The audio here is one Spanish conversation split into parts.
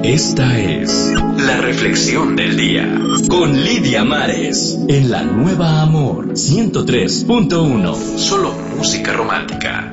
Esta es la reflexión del día con Lidia Mares en La Nueva Amor 103.1. Solo música romántica.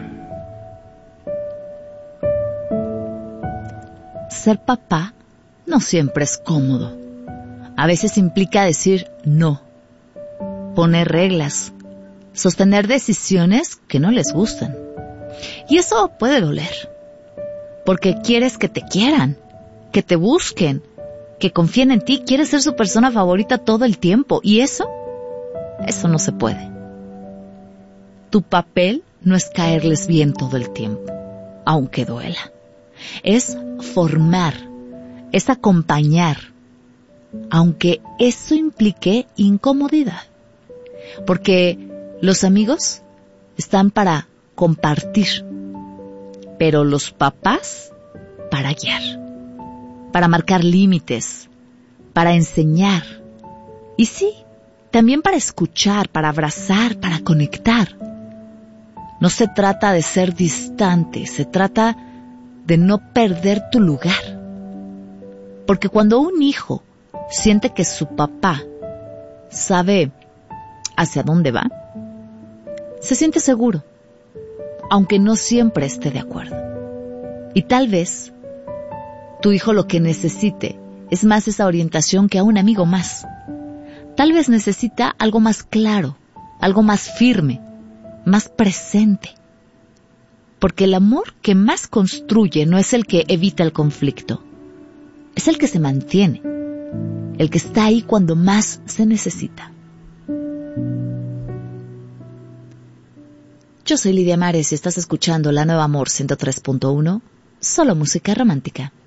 Ser papá no siempre es cómodo. A veces implica decir no, poner reglas, sostener decisiones que no les gustan. Y eso puede doler, porque quieres que te quieran, que te busquen, que confíen en ti, quieres ser su persona favorita todo el tiempo. Y eso no se puede. Tu papel no es caerles bien todo el tiempo, aunque duela. Es formar, es acompañar, aunque eso implique incomodidad. Porque los amigos están para compartir, pero los papás para guiar, para marcar límites, para enseñar. Y sí, también para escuchar, para abrazar, para conectar. No se trata de ser distante, se trata de no perder tu lugar. Porque cuando un hijo siente que su papá sabe hacia dónde va, se siente seguro, aunque no siempre esté de acuerdo. Y tal vez tu hijo lo que necesite es más esa orientación que a un amigo más. Tal vez necesita algo más claro, algo más firme, más presente. Porque el amor que más construye no es el que evita el conflicto, es el que se mantiene, el que está ahí cuando más se necesita. Yo soy Lidia Mares y estás escuchando La Nueva Amor 103.1, solo música romántica.